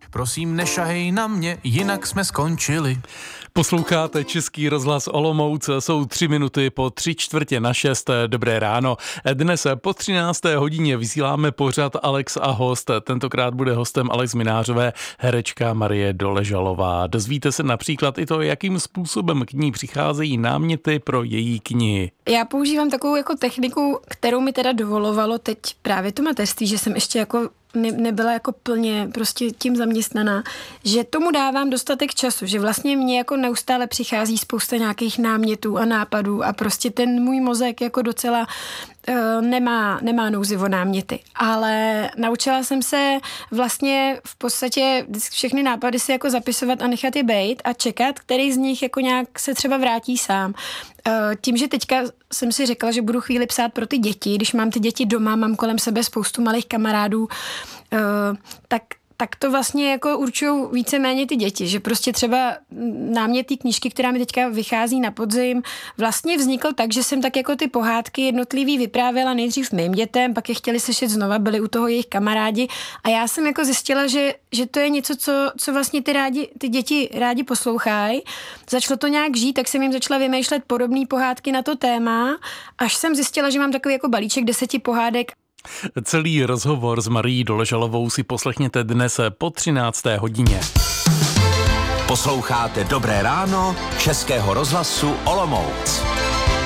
Prosím, nešahej na mě, jinak jsme skončili. Posloucháte Český rozhlas Olomouc, jsou 3 minuty po 5:45. Dobré ráno. Dnes po 13. hodině vysíláme pořad Alex a host. Tentokrát bude hostem Alex Minářové, herečka Marie Doležalová. Dozvíte se například i to, jakým způsobem k ní přicházejí náměty pro její knihy. Já používám takovou jako techniku, kterou mi teda dovolovalo teď právě to mateřství, že jsem ještě jako nebyla jako plně prostě tím zaměstnaná, že tomu dávám dostatek času, že vlastně mě jako neustále přichází spousta nějakých námětů a nápadů a prostě ten můj mozek jako docela nemá nouzi o náměty. Ale naučila jsem se vlastně v podstatě všechny nápady si jako zapisovat a nechat je bejt a čekat, který z nich jako nějak se třeba vrátí sám. Tím, že teďka jsem si řekla, že budu chvíli psát pro ty děti, když mám ty děti doma, mám kolem sebe spoustu malých kamarádů, tak to vlastně jako určují víceméně ty děti, že prostě třeba námět té knížky, která mi teďka vychází na podzim, vlastně vznikl tak, že jsem tak jako ty pohádky jednotlivý vyprávěla nejdřív mým dětem, pak je chtěli slyšet znova, byli u toho jejich kamarádi a já jsem jako zjistila, že to je něco, co vlastně ty děti rádi poslouchají. Začalo to nějak žít, tak jsem jim začala vymýšlet podobné pohádky na to téma, až jsem zjistila, že mám takový jako balíček 10 pohádek. Celý rozhovor s Marií Doležalovou si poslechněte dnes po 13. hodině. Posloucháte Dobré ráno Českého rozhlasu Olomouc.